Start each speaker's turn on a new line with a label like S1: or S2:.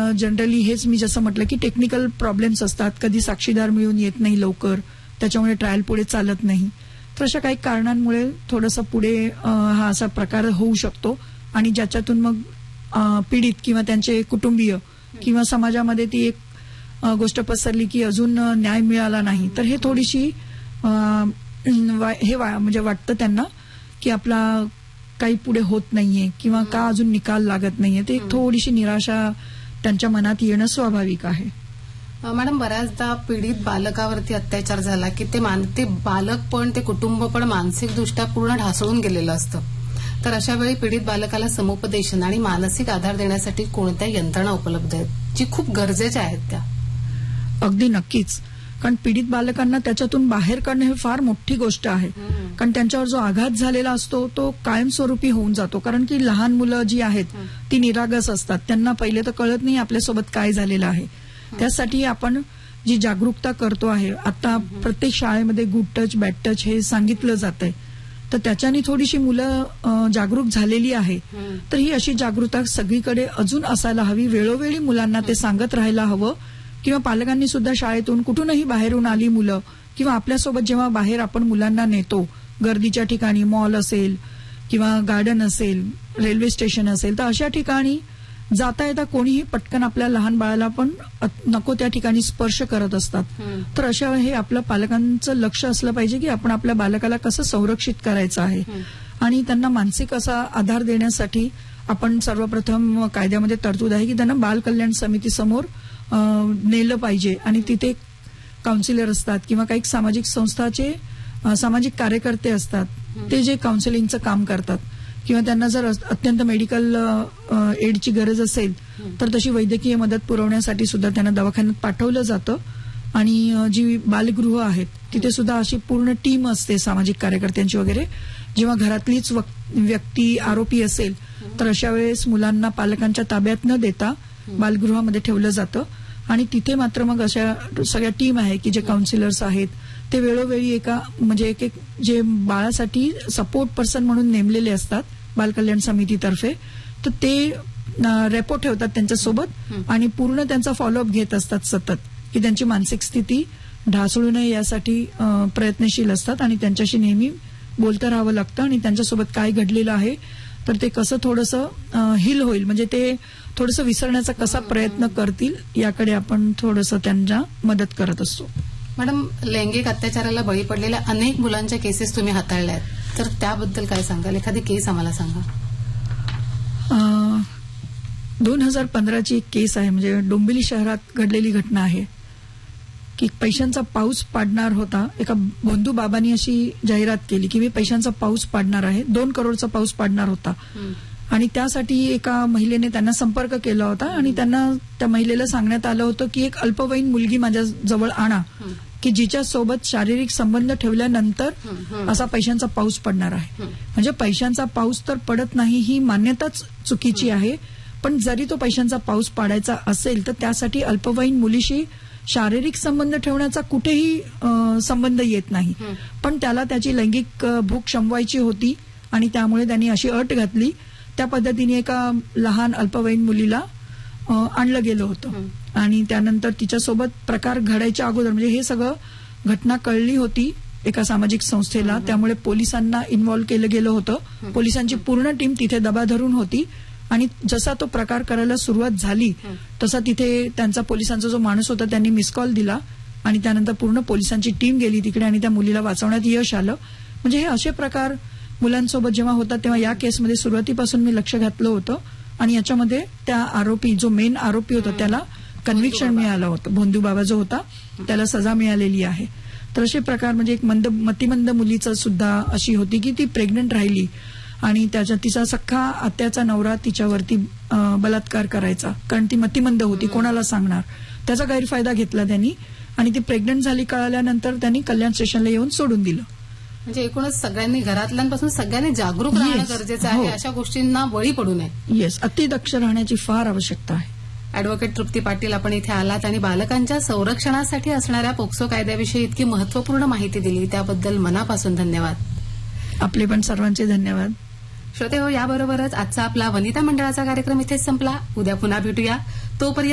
S1: Generally हेच मी जसं म्हटलं की टेक्निकल प्रॉब्लेम्स असतात, कधी साक्षीदार मिळून येत नाही लवकर, त्याच्यामुळे ट्रायल पुढे चालत नाही. तर अशा काही कारणांमुळे थोडंसं पुढे हा असा प्रकार होऊ शकतो आणि ज्याच्यातून मग पीडित किंवा त्यांचे कुटुंबीय किंवा समाजामध्ये ती एक गोष्ट पसरली की अजून न्याय मिळाला नाही, तर हे थोडीशी म्हणजे वाटतं त्यांना की आपला काही पुढे होत नाहीये किंवा का अजून निकाल लागत नाहीये. ते थोडीशी निराशा त्यांच्या मनात येणं स्वाभाविक आहे.
S2: मॅडम, बऱ्याचदा पीडित बालकावरती अत्याचार झाला की ते बालक पण ते कुटुंब पण मानसिकदृष्ट्या पूर्ण ढासळून गेलेलं असतं. तर अशा वेळी पीडित बालकाला समुपदेशन आणि मानसिक आधार देण्यासाठी कोणत्या यंत्रणा उपलब्ध आहेत जी खूप गरजेच्या आहेत त्या?
S1: अगदी नक्कीच. कारण पीडित बालकांना त्याच्यातून बाहेर काढणं हे फार मोठी गोष्ट आहे. कारण त्यांच्यावर जो आघात झालेला असतो तो कायमस्वरूपी होऊन जातो. कारण की लहान मुलं जी आहेत ती निरागस असतात, त्यांना पहिले तर कळत नाही आपल्यासोबत काय झालेलं आहे. त्यासाठी आपण जी जागरूकता करतो आहे, आता प्रत्येक शाळेमध्ये गुड टच बॅड टच हे सांगितलं जातंय, तर त्याच्याने थोडीशी मुलं जागरूक झालेली आहे. तर ही अशी जागरूकता सगळीकडे अजून असायला हवी. वेळोवेळी मुलांना ते सांगत राहायला हवं किंवा पालकांनी सुद्धा शाळेतून कुठूनही बाहेरून आली मुलं किंवा आपल्यासोबत जेव्हा बाहेर आपण मुलांना नेतो, गर्दीच्या ठिकाणी मॉल असेल किंवा गार्डन असेल, रेल्वे स्टेशन असेल, तर अशा ठिकाणी जाता येता कोणीही पटकन आपल्या लहान बाळाला पण नको त्या ठिकाणी स्पर्श करत असतात. तर अशा हे आपलं पालकांचं लक्ष असलं पाहिजे की आपण आपल्या बालकाला कसं संरक्षित करायचं आहे आणि त्यांना मानसिक असा आधार देण्यासाठी आपण सर्वप्रथम कायद्यामध्ये तरतूद आहे की त्यांना बाल कल्याण समितीसमोर नेलं पाहिजे आणि तिथे काउन्सिलर असतात किंवा काही सामाजिक संस्थाचे सामाजिक कार्यकर्ते असतात, ते जे काउन्सिलिंगचं काम करतात किंवा त्यांना जर अत्यंत मेडिकल एडची गरज असेल तर तशी वैद्यकीय मदत पुरवण्यासाठी सुद्धा त्यांना दवाखान्यात पाठवलं जातं. आणि जी बालगृह आहेत तिथे सुद्धा अशी पूर्ण टीम असते सामाजिक कार्यकर्त्यांची वगैरे. जेव्हा घरातलीच व्यक्ती आरोपी असेल तर अशा वेळेस मुलांना पालकांच्या ताब्यात न देता बालगृहामध्ये ठेवलं जातं आणि तिथे मात्र मग अशा सगळ्या टीम आहे की जे काउन्सिलर्स आहेत ते वेळोवेळी एक जे बाळासाठी सपोर्ट पर्सन म्हणून नेमलेले असतात बालकल्याण समितीतर्फे, तर ते रेपो ठेवतात त्यांच्यासोबत आणि पूर्ण त्यांचा फॉलोअप घेत असतात सतत की त्यांची मानसिक स्थिती ढासळू नये यासाठी प्रयत्नशील असतात आणि त्यांच्याशी नेहमी बोलतं राहावं लागतं आणि त्यांच्यासोबत काय घडलेलं आहे तर ते कसं थोडंसं हिल होईल, म्हणजे ते थोडंसं विसरण्याचा कसा प्रयत्न करतील याकडे आपण थोडंसं त्यांना मदत करत असतो.
S2: मॅडम, लैंगिक अत्याचाराला बळी पडलेल्या अनेक मुलांच्या केसेस तुम्ही हाताळल्या आहेत, तर त्याबद्दल काय सांगाल? एखादी केस आम्हाला सांगा.
S1: 2015ची एक केस आहे, म्हणजे डोंबिवली शहरात घडलेली घटना आहे की पैशांचा पाऊस पाडणार होता. एका भोंदू बाबांनी अशी जाहिरात केली की मी पैशांचा पाऊस पाडणार आहे, 2 करोडचा पाऊस पाडणार होता आणि त्यासाठी एका महिलेने त्यांना संपर्क केला होता आणि त्यांना त्या महिलेला सांगण्यात आलं होतं की एक अल्पवयीन मुलगी माझ्या जवळ आणा की जिच्या सोबत शारीरिक संबंध ठेवल्यानंतर असा पैशांचा पाऊस पडणार आहे. म्हणजे पैशांचा पाऊस तर पडत नाही ही मान्यताच चुकीची आहे, पण जरी तो पैशांचा पाऊस पाडायचा असेल तर त्यासाठी अल्पवयीन मुलीशी शारीरिक संबंध ठेवण्याचा कुठेही संबंध येत नाही, पण त्याला त्याची लैंगिक भूक शमवायची होती आणि त्यामुळे त्यांनी अशी अट घातली. त्या पद्धतीने एका लहान अल्पवयीन मुलीला आणलं गेलं होतं आणि त्यानंतर तिच्यासोबत प्रकार घडायच्या अगोदर, म्हणजे हे सगळं घटना कळली होती एका सामाजिक संस्थेला, त्यामुळे पोलिसांना इन्व्हॉल्व्ह केलं गेलं होतं. पोलिसांची पूर्ण टीम तिथे दबा धरून होती आणि जसा तो प्रकार करायला सुरुवात झाली तसा तिथे त्यांचा पोलिसांचा जो माणूस होता त्यांनी मिस कॉल दिला आणि त्यानंतर पूर्ण पोलिसांची टीम गेली तिकडे आणि त्या मुलीला वाचवण्यात यश आलं. म्हणजे हे असे प्रकार मुलांसोबत जेव्हा होतात तेव्हा या केसमध्ये सुरुवातीपासून मी लक्ष घातलं होतं आणि याच्यामध्ये त्या आरोपी, जो मेन आरोपी होता त्याला कन्व्हिक्शन मिळालं होतं. भोंदू बाबा जो होता त्याला सजा मिळालेली आहे. तर असे प्रकार, म्हणजे एक मतिमंद मुलीचं सुद्धा अशी होती की ती प्रेग्नंट राहिली आणि तिचा सख्खा आत्याचा नवरा तिच्यावरती बलात्कार करायचा, कारण ती मतिमंद होती, कोणाला सांगणार. त्याचा गैरफायदा घेतला त्यांनी आणि ती प्रेग्नंट झाली कळाल्यानंतर त्यांनी कल्याण स्टेशनला येऊन सोडून दिलं.
S2: म्हणजे एकूणच सगळ्यांनी, घरातल्यांपासून सगळ्यांनी जागरूक राहणं गरजेचं आहे, अशा गोष्टींना बळी पडू नये.
S1: येस, अतिदक्ष राहण्याची फार आवश्यकता आहे.
S2: अॅडव्होकेट तृप्ती पाटील, आपण इथे आलात आणि बालकांच्या संरक्षणासाठी असणाऱ्या पोक्सो कायद्याविषयी इतकी महत्वपूर्ण माहिती दिली, त्याबद्दल मनापासून धन्यवाद.
S1: आपले पण सर्वांचे धन्यवाद.
S2: श्रोते हो, याबरोबरच आजचा आपला वनिता मंडळाचा कार्यक्रम इथेच संपला. उद्या पुन्हा भेटूया. तोपर्यंत